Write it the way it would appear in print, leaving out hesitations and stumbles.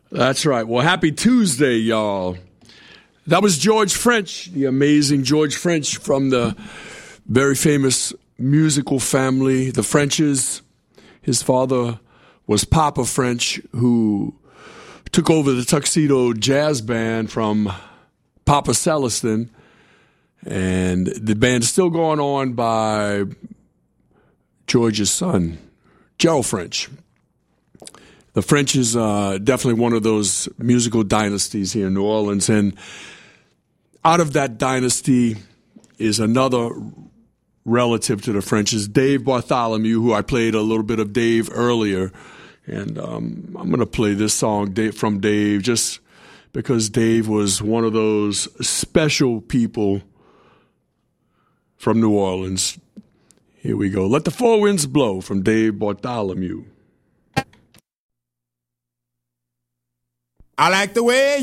That's right. Well, happy Tuesday, y'all. That was George French, the amazing George French from the very famous musical family, the Frenches. His father was Papa French, who took over the Tuxedo Jazz Band from Papa Celestin. And the band is still going on by George's son, Gerald French. The French is definitely one of those musical dynasties here in New Orleans. And out of that dynasty is another relative to the Frenches, Dave Bartholomew, who I played a little bit of Dave earlier. And I'm going to play this song from Dave just because Dave was one of those special people from New Orleans. Here we go. Let the Four Winds Blow from Dave Bartholomew. I like the way